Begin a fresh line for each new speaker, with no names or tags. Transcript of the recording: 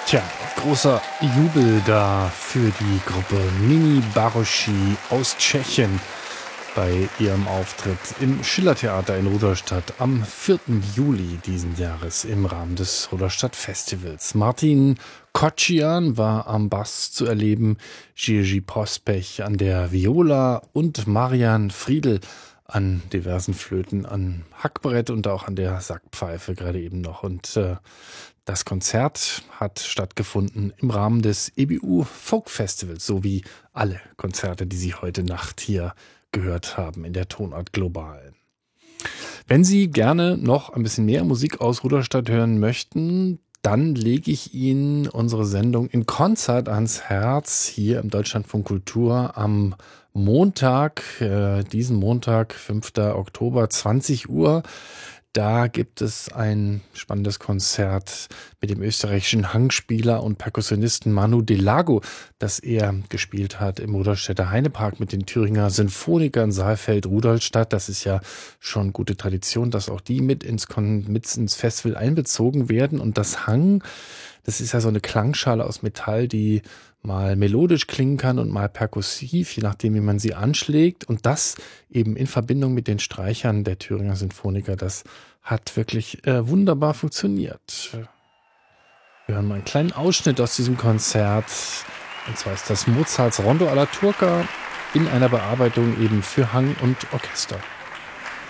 Tja, großer Jubel da für die Gruppe Mini Baroši aus Tschechien bei ihrem Auftritt im Schillertheater in Rudolstadt am 4. Juli diesen Jahres im Rahmen des Rudolstadt Festivals. Martin Kocian war am Bass zu erleben, Jiří Pospech an der Viola und Marian Friedl an diversen Flöten, an Hackbrett und auch an der Sackpfeife gerade eben noch. Und das Konzert hat stattgefunden im Rahmen des EBU Folk Festivals, so wie alle Konzerte, die Sie heute Nacht hier gehört haben in der Tonart Global. Wenn Sie gerne noch ein bisschen mehr Musik aus Rudolstadt hören möchten, dann lege ich Ihnen unsere Sendung in Konzert ans Herz hier im Deutschlandfunk Kultur am Montag, diesen Montag, 5. Oktober, 20 Uhr. Da gibt es ein spannendes Konzert mit dem österreichischen Hangspieler und Perkussionisten Manu Delago, das er gespielt hat im Rudolstädter Heinepark mit den Thüringer Sinfonikern Saalfeld-Rudolstadt. Das ist ja schon gute Tradition, dass auch die mit ins Festival einbezogen werden. Und das Hang, das ist ja so eine Klangschale aus Metall, die mal melodisch klingen kann und mal perkussiv, je nachdem, wie man sie anschlägt. Und das eben in Verbindung mit den Streichern der Thüringer Sinfoniker, das hat wirklich wunderbar funktioniert. Wir hören mal einen kleinen Ausschnitt aus diesem Konzert. Und zwar ist das Mozarts Rondo alla Turca in einer Bearbeitung eben für Hang und Orchester.